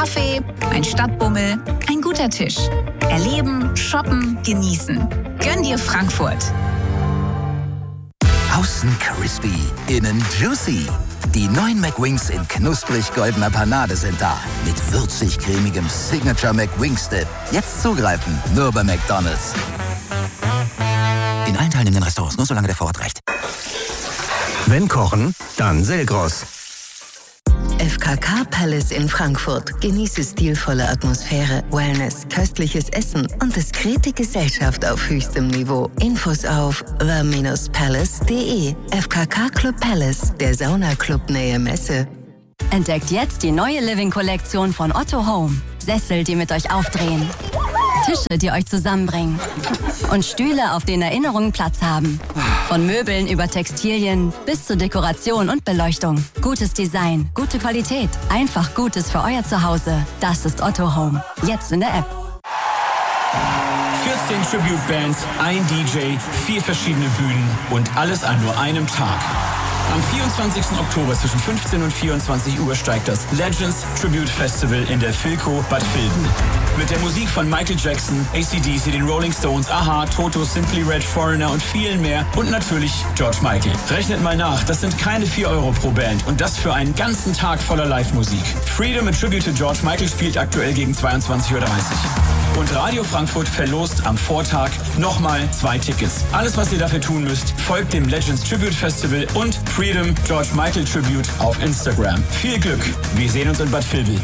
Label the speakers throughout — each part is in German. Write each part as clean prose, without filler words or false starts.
Speaker 1: Kaffee, ein Stadtbummel, ein guter Tisch. Erleben, shoppen, genießen. Gönn dir Frankfurt.
Speaker 2: Außen crispy, innen juicy. Die neuen McWings in knusprig-goldener Panade sind da. Mit würzig-cremigem Signature McWings-Dip. Jetzt zugreifen, nur bei McDonald's. In allen teilnehmenden Restaurants, nur solange der Vorrat reicht.
Speaker 3: Wenn kochen, dann Selgros.
Speaker 4: FKK Palace in Frankfurt. Genieße stilvolle Atmosphäre, Wellness, köstliches Essen und diskrete Gesellschaft auf höchstem Niveau. Infos auf the-palace.de. FKK Club Palace, der Saunaclub Nähe Messe.
Speaker 5: Entdeckt jetzt die neue Living-Kollektion von Otto Home. Sessel, die mit euch aufdrehen. Tische, die euch zusammenbringen. Und Stühle, auf denen Erinnerungen Platz haben. Von Möbeln über Textilien bis zur Dekoration und Beleuchtung. Gutes Design, gute Qualität. Einfach Gutes für euer Zuhause. Das ist Otto Home. Jetzt in der App.
Speaker 6: 14 Tribute-Bands, ein DJ, 4 verschiedene Bühnen und alles an nur einem Tag. Am 24. Oktober zwischen 15 und 24 Uhr steigt das Legends Tribute Festival in der Philco Bad Vilbel. Mit der Musik von Michael Jackson, AC/DC, den Rolling Stones, Aha, Toto, Simply Red, Foreigner und vielen mehr. Und natürlich George Michael. Rechnet mal nach, das sind keine 4 Euro pro Band. Und das für einen ganzen Tag voller Live-Musik. Freedom, a Tribute to George Michael, spielt aktuell gegen 22:30 Uhr. Und Radio Frankfurt verlost am Vortag nochmal 2 Tickets. Alles, was ihr dafür tun müsst, folgt dem Legends Tribute Festival und Freedom George Michael Tribute auf Instagram. Viel Glück, wir sehen uns in Bad Vilbel.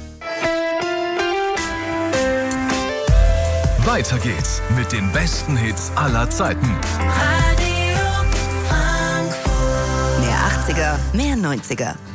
Speaker 7: Weiter geht's mit den besten Hits aller Zeiten.
Speaker 4: Mehr 80er, mehr 90er.